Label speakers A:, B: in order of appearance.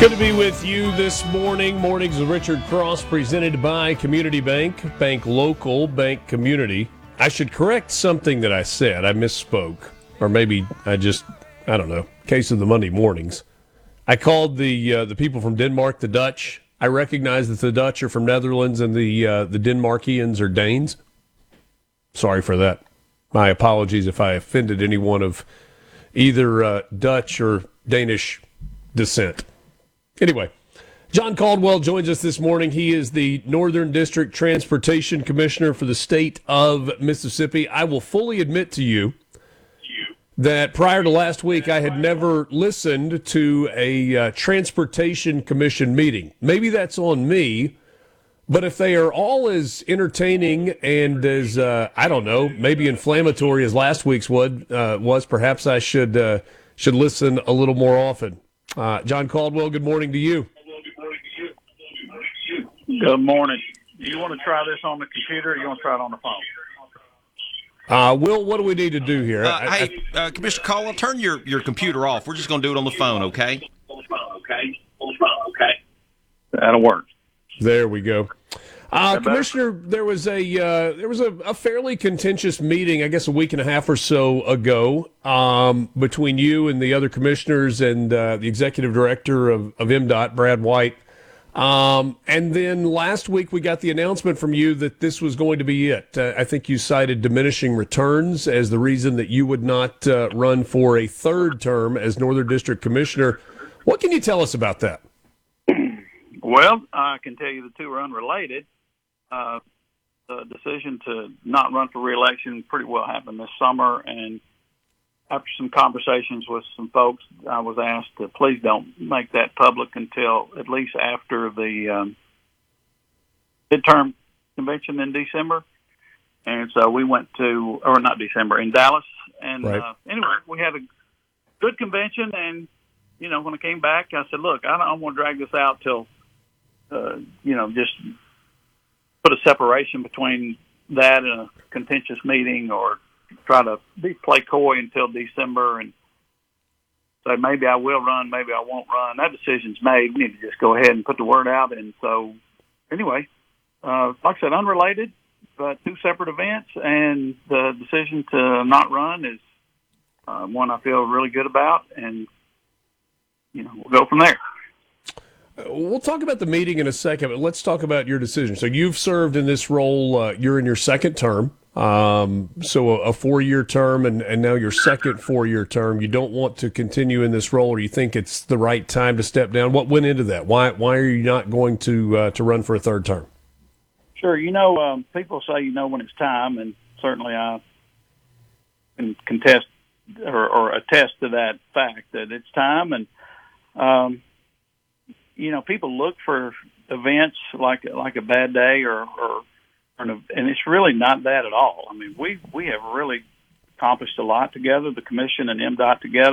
A: Good to be with you this morning. Mornings with Richard Cross, presented by Community Bank. Bank local, bank community. I should correct something that I said. I misspoke. Or maybe I don't know. Case of the Monday mornings. I called the people from Denmark the Dutch. I recognize that the Dutch are from Netherlands and the Denmarkians are Danes. Sorry for that. My apologies if I offended anyone of either Dutch or Danish descent. Anyway, John Caldwell joins us this morning. He is the Northern District Transportation Commissioner for the state of Mississippi. I will fully admit to you that prior to last week, I had never listened to a Transportation Commission meeting. Maybe that's on me, but if they are all as entertaining and as, maybe inflammatory as last week's was, perhaps I should listen a little more often. John Caldwell, good morning to you.
B: Good morning. Do you want to try this on the computer or you want to try it on the phone?
A: Will, what do we need to do here?
C: Commissioner Caldwell, turn your computer off. We're just going to do it on the phone, okay?
B: That'll work.
A: There we go. Commissioner, there was a fairly contentious meeting, I guess a week and a half or so ago, between you and the other commissioners and the executive director of MDOT, Brad White. And then last week we got the announcement from you that this was going to be it. I think you cited diminishing returns as the reason that you would not run for a third term as Northern District Commissioner. What can you tell us about that?
B: Well, I can tell you the two are unrelated. The decision to not run for re-election pretty well happened this summer, and after some conversations with some folks, I was asked to please don't make that public until at least after the midterm convention in December. And so we went in Dallas. And
A: right.
B: Anyway, we had a good convention, and, when I came back, I said, look, I don't want to drag this out till, just put a separation between that and a contentious meeting or try to play coy until December and say maybe I will run, maybe I won't run. That decision's made. We need to just go ahead and put the word out. And so, anyway, like I said, unrelated, but two separate events. And the decision to not run is one I feel really good about. And, we'll go from there.
A: We'll talk about the meeting in a second, but let's talk about your decision. So you've served in this role, you're in your second term, so a 4-year term, and now your second 4-year term. You don't want to continue in this role, or you think it's the right time to step down? What went into that? Why are you not going to run for a third term?
B: Sure. People say when it's time, and certainly I can contest or attest to that fact that it's time. And people look for events like a bad day and it's really not that at all. I mean, we have really accomplished a lot together, the commission and MDOT together.